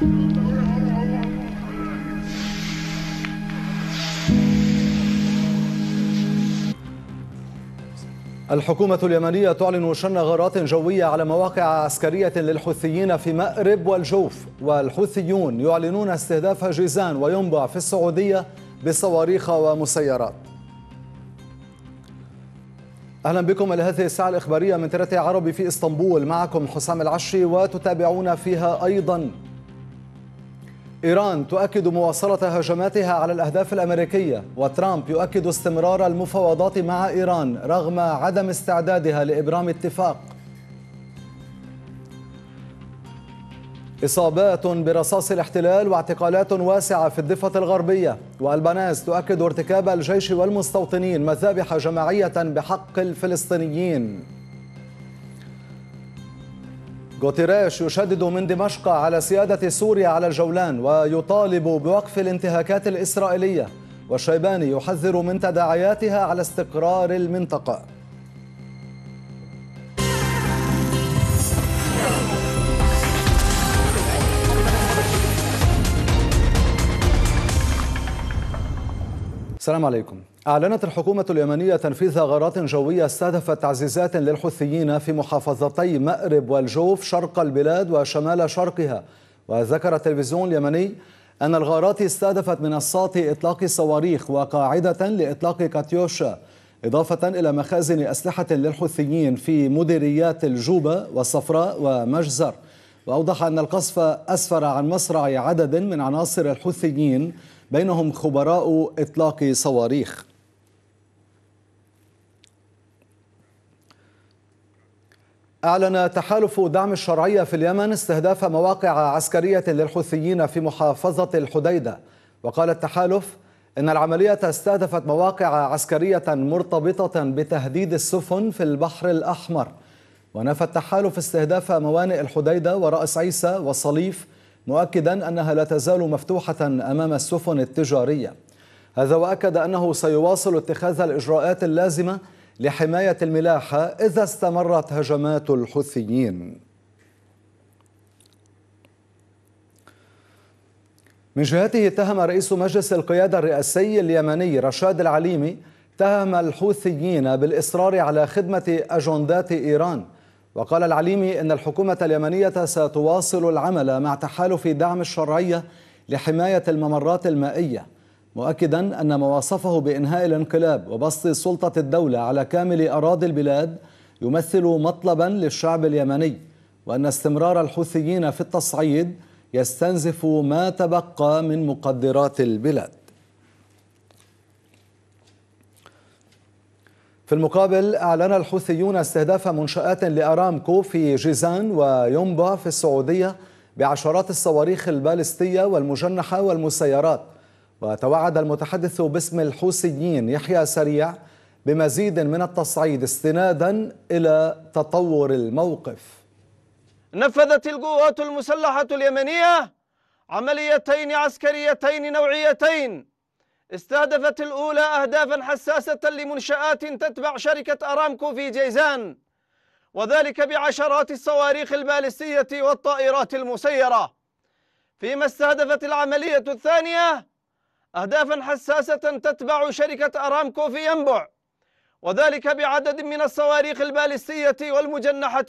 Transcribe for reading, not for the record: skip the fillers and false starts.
الحكومة اليمنية تعلن شن غارات جوية على مواقع عسكرية للحوثيين في مأرب والجوف، والحوثيون يعلنون استهداف جيزان وينبع في السعودية بصواريخ ومسيرات. أهلا بكم إلى هذه الساعة الإخبارية من ترتي عربي في إسطنبول، معكم حسام العشري، وتتابعون فيها أيضا: إيران تؤكد مواصلة هجماتها على الأهداف الأمريكية، وترامب يؤكد استمرار المفاوضات مع إيران رغم عدم استعدادها لإبرام اتفاق. إصابات برصاص الاحتلال واعتقالات واسعة في الضفة الغربية، وألبانيز تؤكد ارتكاب الجيش والمستوطنين مذابح جماعية بحق الفلسطينيين. غوتيريش يشدد من دمشق على سيادة سوريا على الجولان ويطالب بوقف الانتهاكات الإسرائيلية، والشيباني يحذر من تداعياتها على استقرار المنطقة. السلام عليكم. أعلنت الحكومة اليمنية تنفيذ غارات جوية استهدفت تعزيزات للحوثيين في محافظتي مأرب والجوف شرق البلاد وشمال شرقها. وذكر التلفزيون اليمني أن الغارات استهدفت منصات إطلاق صواريخ وقاعدة لإطلاق كاتيوشا، إضافة إلى مخازن أسلحة للحوثيين في مديريات الجوبة والصفراء ومجزر. وأوضح أن القصف أسفر عن مصرع عدد من عناصر الحوثيين بينهم خبراء إطلاق صواريخ. أعلن تحالف دعم الشرعية في اليمن استهداف مواقع عسكرية للحوثيين في محافظة الحديدة. وقال التحالف إن العملية استهدفت مواقع عسكرية مرتبطة بتهديد السفن في البحر الأحمر. ونفى التحالف استهداف موانئ الحديدة ورأس عيسى وصليف، مؤكدا أنها لا تزال مفتوحة أمام السفن التجارية. هذا وأكد أنه سيواصل اتخاذ الإجراءات اللازمة لحماية الملاحة إذا استمرت هجمات الحوثيين. من جهته اتهم رئيس مجلس القيادة الرئاسي اليمني رشاد العليمي الحوثيين بالإصرار على خدمة أجندات إيران. وقال العليمي إن الحكومة اليمنية ستواصل العمل مع تحالف دعم الشرعية لحماية الممرات المائية، مؤكدا أن ما وصفه بإنهاء الانقلاب وبسط سلطة الدولة على كامل أراضي البلاد يمثل مطلبا للشعب اليمني، وأن استمرار الحوثيين في التصعيد يستنزف ما تبقى من مقدرات البلاد. في المقابل، أعلن الحوثيون استهداف منشآت لأرامكو في جيزان وينبع في السعودية بعشرات الصواريخ البالستية والمجنحة والمسيرات. وتوعد المتحدث باسم الحوثيين يحيى سريع بمزيد من التصعيد استنادا إلى تطور الموقف. نفذت القوات المسلحة اليمنية عمليتين عسكريتين نوعيتين، استهدفت الأولى أهدافا حساسة لمنشآت تتبع شركة أرامكو في جيزان، وذلك بعشرات الصواريخ البالستية والطائرات المسيرة. فيما استهدفت العملية الثانية أهدافا حساسة تتبع شركة أرامكو في ينبع، وذلك بعدد من الصواريخ البالستية والمجنحة